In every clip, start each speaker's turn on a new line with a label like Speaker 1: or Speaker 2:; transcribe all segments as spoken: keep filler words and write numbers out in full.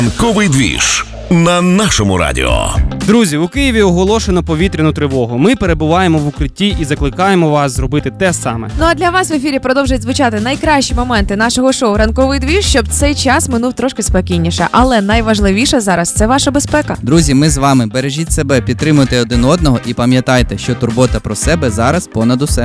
Speaker 1: Ранковий двіж на нашому радіо.
Speaker 2: Друзі, у Києві оголошено повітряну тривогу. Ми перебуваємо в укритті і закликаємо вас зробити те саме.
Speaker 3: Ну а для вас в ефірі продовжують звучати найкращі моменти нашого шоу «Ранковий двіж», щоб цей час минув трошки спокійніше. Але найважливіше зараз – це ваша безпека.
Speaker 4: Друзі, ми з вами. Бережіть себе, підтримуйте один одного і пам'ятайте, що турбота про себе зараз понад усе.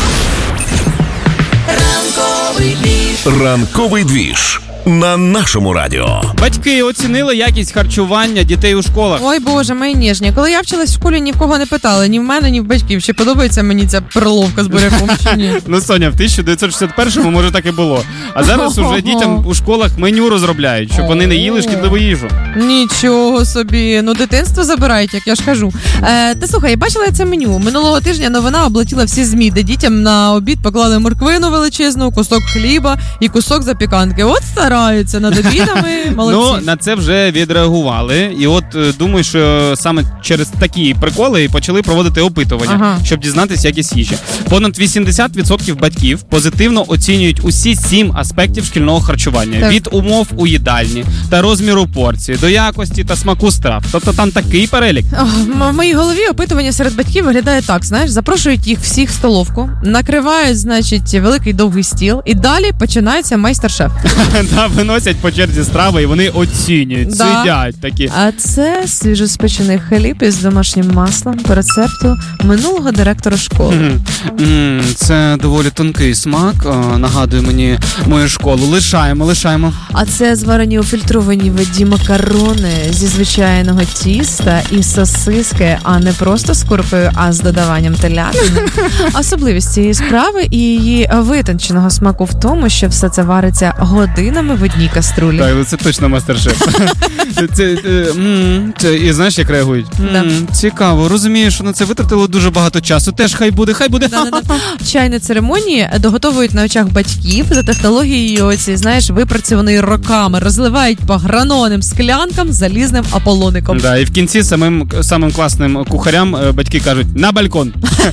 Speaker 1: Ранковий двіж. Ранковий двіж на нашому радіо.
Speaker 2: Батьки оцінили якість харчування дітей у школах.
Speaker 5: Ой, Боже, мої ніжні. Коли я вчилась в школі, ні в кого не питали, ні в мене, ні в батьків, чи подобається мені ця перловка з буряком, чи ні.
Speaker 2: Ну, Соня, в тисяча дев'ятсот шістдесят першому, може, так і було. А зараз уже дітям у школах меню розробляють, щоб вони не їли шкідливу їжу.
Speaker 5: Нічого собі. Ну, дитинство забирають, як я ж кажу. Е, та слухай, я бачила це меню. Минулого тижня новина облетіла всі ЗМІ, де дітям на обід поклали морквину величезну, кусок хліба і кусок запіканки. От стараються над обідами, молодці.
Speaker 2: Ну, на це вже відреагували. І от е, думаю, що саме через такі приколи і почали проводити опитування,
Speaker 5: Ага.
Speaker 2: щоб дізнатися якість їжі. Понад вісімдесят відсотків батьків позитивно оцінюють усі сім аспектів шкільного харчування.
Speaker 5: Так.
Speaker 2: Від умов у їдальні та розміру порції, до якості та смаку страв. Тобто там такий перелік.
Speaker 5: Ох, в моїй голові опитування серед батьків виглядає так, знаєш, запрошують їх всіх в столовку, накривають, значить, великий довгий стіл, і далі починається майстер-шеф.
Speaker 2: Та виносять по черзі страви і вони оцінюють,
Speaker 5: Да.
Speaker 2: сидять такі.
Speaker 3: А це свіжоспечений хліб із домашнім маслом по рецепту минулого директора школи.
Speaker 2: Мгм. М, Це доволі тонкий смак, а, нагадує мені мою школу. Лишаємо, лишаємо.
Speaker 3: А це зварені у фільтрованій воді макарони зі звичайного тіста і сосиски, а не просто з куркою, а з додаванням телятини. Особливість цієї справи і її витонченого смаку в тому, що все це вариться годинами в одній каструлі.
Speaker 2: Так, це точно мастер-шеф. це, е, м, це, і знаєш, як реагують?
Speaker 3: Да.
Speaker 2: М, Цікаво, розумію, що на це витратило дуже багато часу. Теж хай буде, хай буде.
Speaker 3: Да-да-да. Чайні церемонії доготовують на очах батьків за технологією оці, знаєш, випрацьованої роками, розливають по граноним склянкам з залізним аполоником.
Speaker 2: Да, і в кінці самим, самим класним кухарям е, батьки кажуть «на балкон».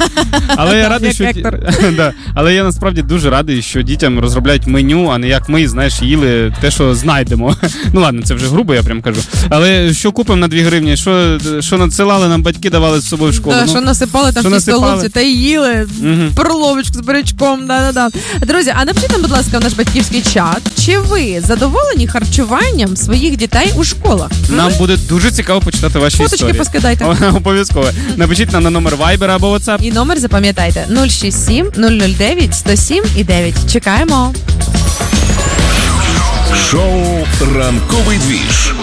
Speaker 2: Але я радий,
Speaker 3: як
Speaker 2: що
Speaker 3: Ектор.
Speaker 2: да, але я насправді дуже радий, що дітям розробляють меню, а не як ми, знаєш, їли те, що знайдемо. Ну ладно, це вже грубо, я прям кажу. Але що купимо на дві гривні, що, що надсилали нам батьки, давали з собою в школу.
Speaker 5: Да,
Speaker 2: ну,
Speaker 5: що насипали там
Speaker 2: що
Speaker 5: в тій
Speaker 2: насипали.
Speaker 5: столовці, та й їли
Speaker 2: Мгм.
Speaker 5: перловочку з бурячком, да-да-да.
Speaker 3: Друзі, а напишіть нам, будь ласка, в наш батьківський чат, чи ви задоволені харчуванням своїх дітей у школах?
Speaker 2: Нам буде дуже цікаво почитати ваші
Speaker 3: Фоточки
Speaker 2: історії.
Speaker 3: поскидайте.
Speaker 2: О, обов'язково. Напишіть нам на номер Viber або WhatsApp.
Speaker 3: І номер запам'ятайте нуль шість сім нуль нуль дев'ять сто сім і дев'ять. Чекаємо.
Speaker 1: Шоу Ранковий двіж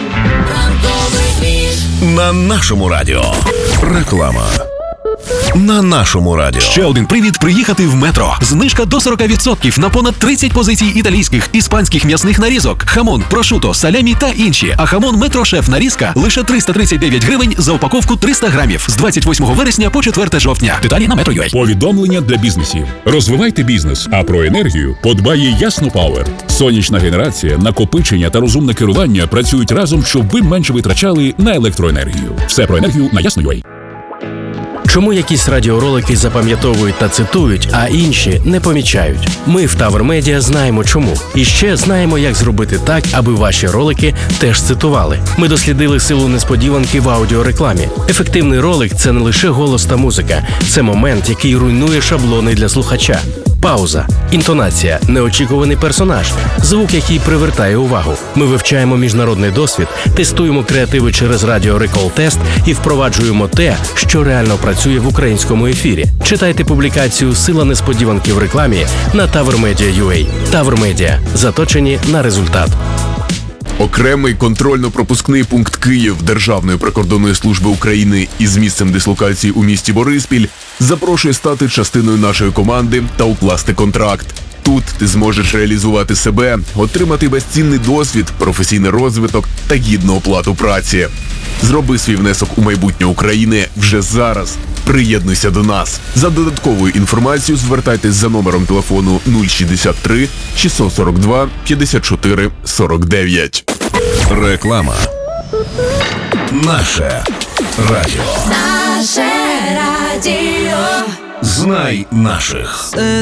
Speaker 1: на нашому радіо. Реклама. На нашому радіо.
Speaker 6: Ще один привід приїхати в Метро. Знижка до сорок відсотків на понад тридцять позицій італійських, іспанських м'ясних нарізок, хамон, прошуто, салямі та інші. А хамон Метро Шеф нарізка лише триста тридцять дев'ять гривень за упаковку триста грамів з двадцять восьмого вересня по четверте жовтня. Деталі на метро крапка ю а.
Speaker 7: Повідомлення для бізнесів. Розвивайте бізнес, а про енергію подбає Ясно Пауер. Сонячна генерація, накопичення та розумне керування працюють разом, щоб ви менше витрачали на електроенергію. Все про енергію на Ясно крапка ю а.
Speaker 8: Чому якісь радіоролики запам'ятовують та цитують, а інші не помічають? Ми в Тавр Медіа знаємо чому. І ще знаємо, як зробити так, аби ваші ролики теж цитували. Ми дослідили силу несподіванки в аудіорекламі. Ефективний ролик – це не лише голос та музика. Це момент, який руйнує шаблони для слухача. Пауза, інтонація, неочікуваний персонаж, звук, який привертає увагу. Ми вивчаємо міжнародний досвід, тестуємо креативи через радіо Recall Test і впроваджуємо те, що реально працює в українському ефірі. Читайте публікацію «Сила несподіванки в рекламі» на тавр медіа крапка ю а. Тавр Медіа. Заточені на результат.
Speaker 9: Окремий контрольно-пропускний пункт Київ Державної прикордонної служби України із місцем дислокації у місті Бориспіль запрошує стати частиною нашої команди та укласти контракт. Тут ти зможеш реалізувати себе, отримати безцінний досвід, професійний розвиток та гідну оплату праці. Зроби свій внесок у майбутнє України вже зараз. Приєднуйся до нас. За додатковою інформацією звертайтесь за номером телефону нуль шістдесят три шістсот сорок два п'ятдесят чотири сорок дев'ять.
Speaker 1: Реклама. Наше радіо.
Speaker 10: Наше радіо.
Speaker 1: Знай наших.